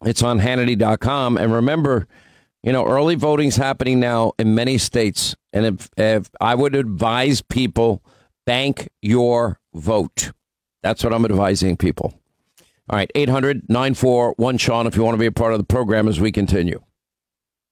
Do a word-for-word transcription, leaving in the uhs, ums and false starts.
It's on Hannity dot com. And remember, you know, early voting's happening now in many states. And if, if I would advise people, bank your vote. That's what I'm advising people. All right, eight hundred nine four one Sean if you want to be a part of the program as we continue.